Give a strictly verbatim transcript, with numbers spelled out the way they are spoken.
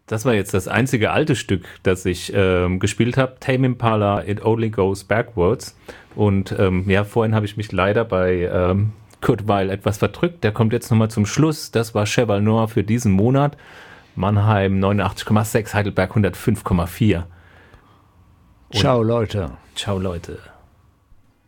Das war jetzt das einzige alte Stück, das ich ähm, gespielt habe. Tame Impala, It Only Goes Backwards. Und ähm, ja, vorhin habe ich mich leider bei ähm, Kurt Weil etwas verdrückt. Der kommt jetzt nochmal zum Schluss. Das war Cheval Noir für diesen Monat. Mannheim neunundachtzig Komma sechs, Heidelberg hundertfünf Komma vier. Ciao, Leute. Ciao, Leute.